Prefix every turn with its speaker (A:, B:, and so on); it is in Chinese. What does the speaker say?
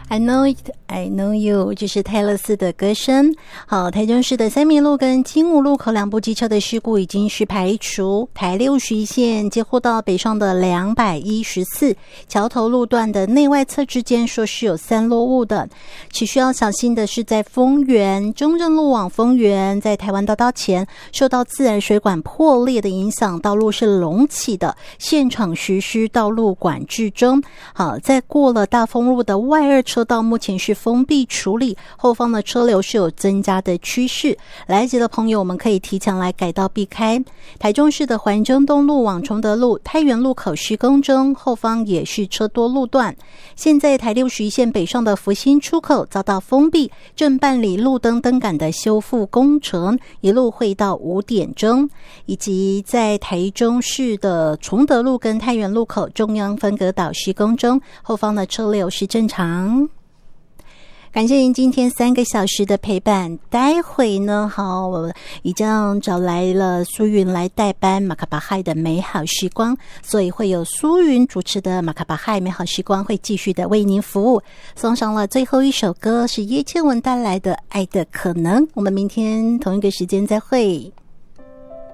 A: I know it, I know you， 这是泰勒斯的歌声。好，台中市的三民路跟金武路口两部机车的事故已经是排除，台61线接获到北上的214桥头路段的内外侧之间说是有3落雾的，只需要小心的是在丰原中正路往丰原，在台湾大道前受到自来水管破裂的影响，道路是隆起的，现场实施道路管制中。好，在过了大丰路的外2车道目前是封闭处理，后方的车流是有增加的趋势，来得及的朋友我们可以提前来改道避开。台中市的环中东路往崇德路太原路口施工中，后方也是车多路段。现在台61线北上的福兴出口遭到封闭，正办理路灯灯杆的修复工程，一路会到5点钟。以及在台中市的崇德路跟太原路口中央分隔岛施工中，后方的车流是正常。感谢您今天3个小时的陪伴，待会呢，好，我已经找来了苏云来代班马卡巴嗨的美好时光，所以会有苏云主持的马卡巴嗨美好时光会继续的为您服务。送上了最后一首歌是叶倩文带来的《爱的可能》，我们明天同一个时间再会。